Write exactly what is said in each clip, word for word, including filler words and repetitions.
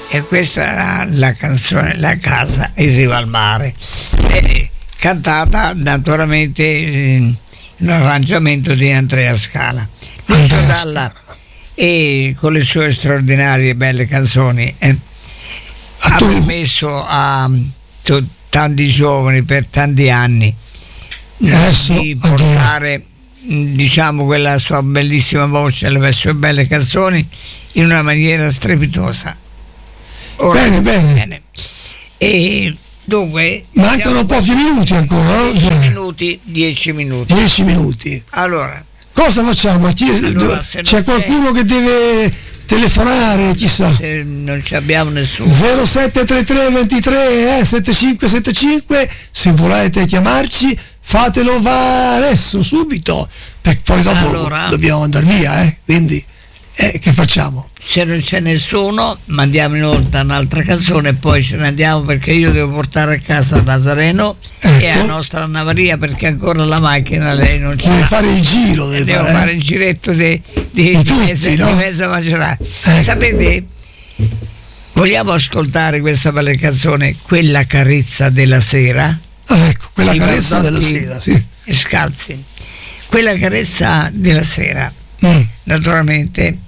e questa era la canzone La casa in riva al mare, e cantata naturalmente in un arrangiamento di Andrea Scala. Lucio Dalla, e con le sue straordinarie belle canzoni eh, ha permesso a t- tanti giovani per tanti anni Adesso, di portare mh, diciamo quella sua bellissima voce, le sue belle canzoni in una maniera strepitosa. Ora, bene, bene, bene. E dunque mancano pochi minuti ancora, no? dieci minuti, dieci minuti. dieci minuti. Allora, cosa facciamo? Chi, allora, c'è qualcuno c'è, che deve telefonare, chissà. Se non ci abbiamo nessuno. zero sette tre tre ventitré eh, settantacinque settantacinque, se volete chiamarci fatelo va adesso, subito, perché poi dopo allora, dobbiamo andare via, eh? Quindi eh, che facciamo? Se non c'è nessuno mandiamo in onda un'altra canzone e poi ce ne andiamo, perché io devo portare a casa Nazareno, ecco, e a nostra Anna Maria, perché ancora la macchina lei non c'è. Deve fare il giro, deve devo fare, fare eh? il giretto di, di, di, di, tutti, mezza, no? di mezza maggioranza. Ecco. Sapete, vogliamo ascoltare questa bella canzone, Quella carezza della sera? Ah, ecco, quella carezza della sera, sì. E scalzi. Quella carezza della sera, mm. naturalmente.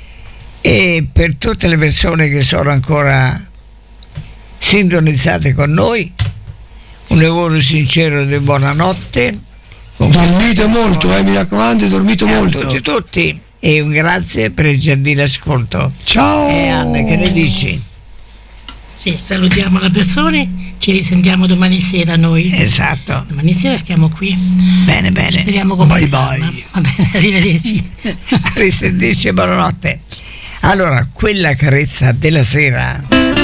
E per tutte le persone che sono ancora sintonizzate con noi, un lavoro sincero di buonanotte. Dormite molto, eh, mi raccomando, dormite e molto. A tutti, tutti, e un grazie per il gentile ascolto. Ciao! E Anna, che ne dici? Sì, salutiamo le persone, ci risentiamo domani sera noi. Esatto. Domani sera stiamo qui. Bene, bene. Speriamo con bye bye. Va bene, arrivederci. A risentirci e buonanotte. Allora, Quella carezza della sera.